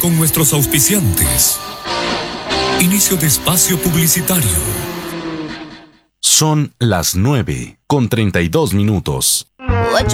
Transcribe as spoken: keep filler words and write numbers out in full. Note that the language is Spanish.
con nuestros auspiciantes. Inicio de espacio publicitario. Son las nueve con treinta y dos minutos.